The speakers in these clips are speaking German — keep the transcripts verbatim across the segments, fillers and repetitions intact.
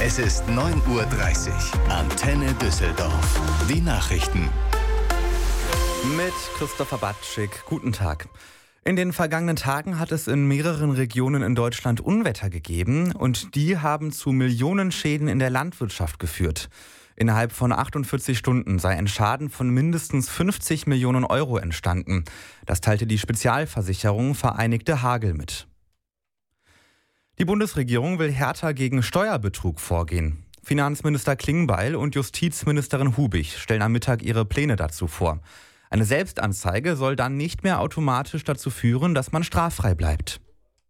Es ist neun Uhr dreißig. Antenne Düsseldorf. Die Nachrichten. Mit Christopher Batschik. Guten Tag. In den vergangenen Tagen hat es in mehreren Regionen in Deutschland Unwetter gegeben und die haben zu Millionenschäden in der Landwirtschaft geführt. Innerhalb von achtundvierzig Stunden sei ein Schaden von mindestens fünfzig Millionen Euro entstanden. Das teilte die Spezialversicherung Vereinigte Hagel mit. Die Bundesregierung will härter gegen Steuerbetrug vorgehen. Finanzminister Klingbeil und Justizministerin Hubig stellen am Mittag ihre Pläne dazu vor. Eine Selbstanzeige soll dann nicht mehr automatisch dazu führen, dass man straffrei bleibt.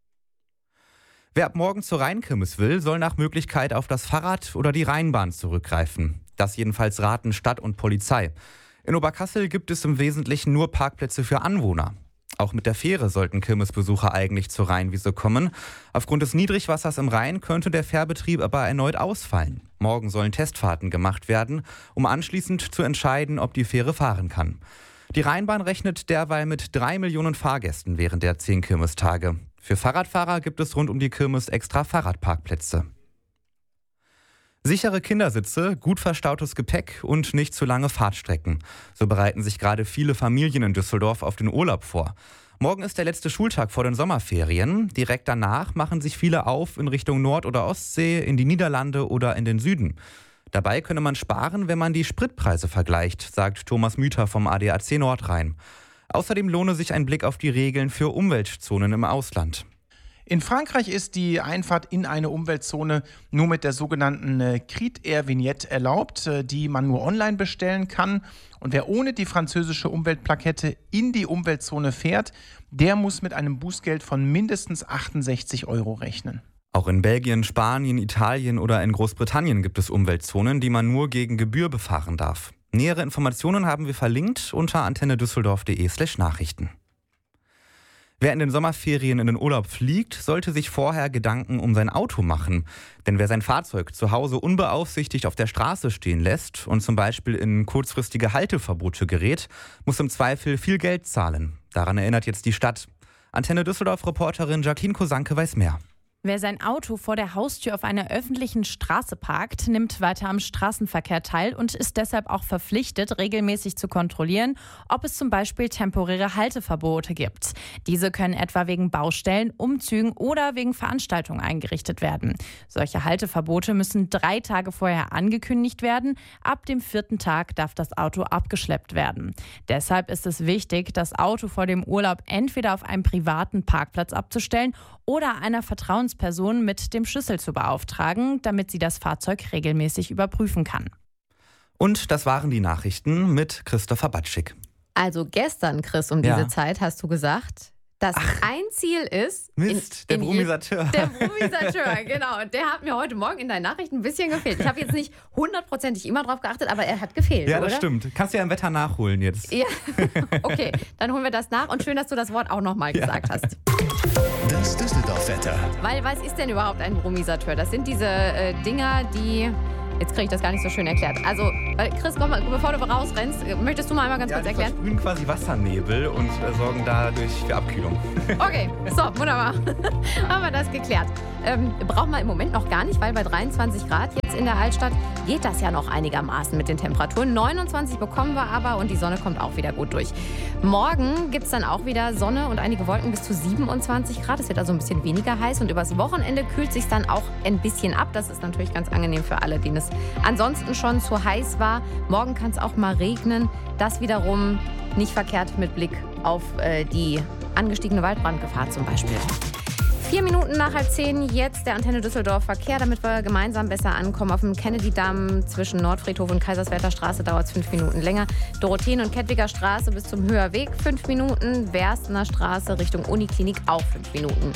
Wer ab morgen zur Rheinkirmes will, soll nach Möglichkeit auf das Fahrrad oder die Rheinbahn zurückgreifen. Das jedenfalls raten Stadt und Polizei. In Oberkassel gibt es im Wesentlichen nur Parkplätze für Anwohner. Auch mit der Fähre sollten Kirmesbesucher eigentlich zur Rheinwiese kommen. Aufgrund des Niedrigwassers im Rhein könnte der Fährbetrieb aber erneut ausfallen. Morgen sollen Testfahrten gemacht werden, um anschließend zu entscheiden, ob die Fähre fahren kann. Die Rheinbahn rechnet derweil mit drei Millionen Fahrgästen während der zehn Kirmestage. Für Fahrradfahrer gibt es rund um die Kirmes extra Fahrradparkplätze. Sichere Kindersitze, gut verstautes Gepäck und nicht zu lange Fahrtstrecken. So bereiten sich gerade viele Familien in Düsseldorf auf den Urlaub vor. Morgen ist der letzte Schultag vor den Sommerferien. Direkt danach machen sich viele auf in Richtung Nord- oder Ostsee, in die Niederlande oder in den Süden. Dabei könne man sparen, wenn man die Spritpreise vergleicht, sagt Thomas Müther vom A D A C Nordrhein. Außerdem lohne sich ein Blick auf die Regeln für Umweltzonen im Ausland. In Frankreich ist die Einfahrt in eine Umweltzone nur mit der sogenannten Crit-Air-Vignette erlaubt, die man nur online bestellen kann. Und wer ohne die französische Umweltplakette in die Umweltzone fährt, der muss mit einem Bußgeld von mindestens achtundsechzig Euro rechnen. Auch in Belgien, Spanien, Italien oder in Großbritannien gibt es Umweltzonen, die man nur gegen Gebühr befahren darf. Nähere Informationen haben wir verlinkt unter antennedüsseldorf.de slash Nachrichten. Wer in den Sommerferien in den Urlaub fliegt, sollte sich vorher Gedanken um sein Auto machen. Denn wer sein Fahrzeug zu Hause unbeaufsichtigt auf der Straße stehen lässt und zum Beispiel in kurzfristige Halteverbote gerät, muss im Zweifel viel Geld zahlen. Daran erinnert jetzt die Stadt. Antenne Düsseldorf-Reporterin Jacqueline Kosanke weiß mehr. Wer sein Auto vor der Haustür auf einer öffentlichen Straße parkt, nimmt weiter am Straßenverkehr teil und ist deshalb auch verpflichtet, regelmäßig zu kontrollieren, ob es zum Beispiel temporäre Halteverbote gibt. Diese können etwa wegen Baustellen, Umzügen oder wegen Veranstaltungen eingerichtet werden. Solche Halteverbote müssen drei Tage vorher angekündigt werden. Ab dem vierten Tag darf das Auto abgeschleppt werden. Deshalb ist es wichtig, das Auto vor dem Urlaub entweder auf einem privaten Parkplatz abzustellen oder einer Vertrauensperson mit dem Schlüssel zu beauftragen, damit sie das Fahrzeug regelmäßig überprüfen kann. Und das waren die Nachrichten mit Christopher Batschik. Also gestern, Chris, um diese Ja. Zeit hast du gesagt, dass Ach, ein Ziel ist... Mist, in, der in Brumisateur. Je, der Brumisateur, genau. Und der hat mir heute Morgen in deinen Nachrichten ein bisschen gefehlt. Ich habe jetzt nicht hundertprozentig immer drauf geachtet, aber er hat gefehlt, Ja, oder? das stimmt. Kannst du ja im Wetter nachholen jetzt. Ja, okay, dann holen wir das nach. Und schön, dass du das Wort auch nochmal Ja. gesagt hast. Das Düsseldorf-Wetter. Weil, was ist denn überhaupt ein Brumisateur? Das sind diese äh, Dinger, die... Jetzt kriege ich das gar nicht so schön erklärt. Also, weil Chris, komm mal, bevor du rausrennst, möchtest du mal einmal ganz Ja, kurz die erklären? versprühen quasi Wassernebel und äh, sorgen dadurch für Abkühlung. Okay, so, wunderbar. Haben wir das geklärt. Ähm, braucht man im Moment noch gar nicht, weil bei dreiundzwanzig Grad jetzt in der Altstadt geht das ja noch einigermaßen mit den Temperaturen. neunundzwanzig bekommen wir aber und die Sonne kommt auch wieder gut durch. Morgen gibt es dann auch wieder Sonne und einige Wolken bis zu siebenundzwanzig Grad. Es wird also ein bisschen weniger heiß und übers Wochenende kühlt es sich dann auch ein bisschen ab. Das ist natürlich ganz angenehm für alle, denen es ansonsten schon zu heiß war. Morgen kann es auch mal regnen. Das wiederum nicht verkehrt mit Blick auf äh, die angestiegene Waldbrandgefahr zum Beispiel. Vier Minuten nach halb zehn, jetzt der Antenne Düsseldorf Verkehr, damit wir gemeinsam besser ankommen. Auf dem Kennedy-Damm zwischen Nordfriedhof und Kaiserswerther Straße dauert es fünf Minuten länger. Dorotheen- und Kettwiger Straße bis zum Höherweg fünf Minuten. Werstener Straße Richtung Uniklinik auch fünf Minuten.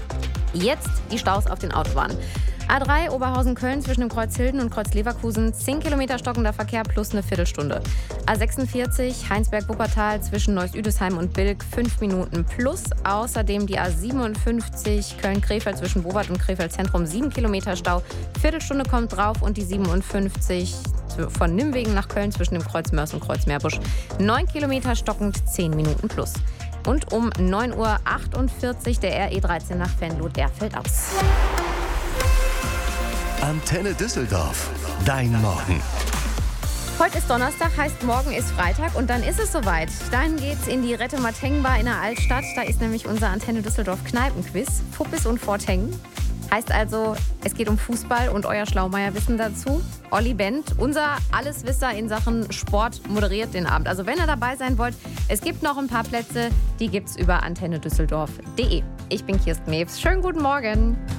Jetzt die Staus auf den Autobahnen. A drei Oberhausen-Köln zwischen dem Kreuz Hilden und Kreuz Leverkusen, zehn Kilometer stockender Verkehr plus eine Viertelstunde. A sechsundvierzig Heinsberg-Wuppertal zwischen Neuss-Üdesheim und Bilk, fünf Minuten plus. Außerdem die A siebenundfünfzig Köln-Krefeld zwischen Bobert und Krefeld-Zentrum, sieben Kilometer Stau. Viertelstunde kommt drauf und die siebenundfünfzig von Nimmwegen nach Köln zwischen dem Kreuz Mörs und Kreuz Meerbusch, neun Kilometer stockend, zehn Minuten plus. Und um neun Uhr achtundvierzig der R E dreizehn nach Venlo, der fällt aus. Antenne Düsseldorf. Dein Morgen. Heute ist Donnerstag, heißt morgen ist Freitag und dann ist es soweit. Dann geht's in die Rette Mateng Bar in der Altstadt. Da ist nämlich unser Antenne Düsseldorf Kneipenquiz. Fuppis und Forteng. Heißt also, es geht um Fußball und euer Schlaumeier-Wissen dazu. Olli Bent, unser Alleswisser in Sachen Sport, moderiert den Abend. Also wenn ihr dabei sein wollt, es gibt noch ein paar Plätze, die gibt's über antenne düsseldorf punkt de. Ich bin Kirsten Mewes. Schönen guten Morgen.